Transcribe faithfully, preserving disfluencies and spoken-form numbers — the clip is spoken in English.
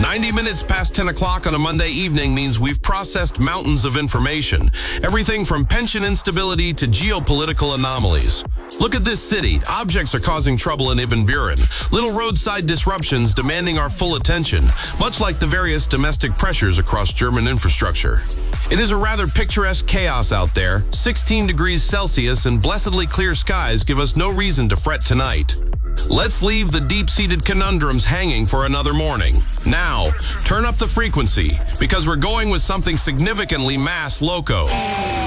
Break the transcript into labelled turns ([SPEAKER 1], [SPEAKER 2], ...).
[SPEAKER 1] ninety minutes past ten o'clock on a Monday evening means we've processed mountains of information. Everything from pension instability to geopolitical anomalies. Look at this city. Objects are causing trouble in Ibn Buren. Little roadside disruptions demanding our full attention, much like the various domestic pressures across German infrastructure. It is a rather picturesque chaos out there. sixteen degrees Celsius and blessedly clear skies give us no reason to fret tonight. Let's leave the deep-seated conundrums hanging for another morning. Now, turn up the frequency, because we're going with something significantly mass loco.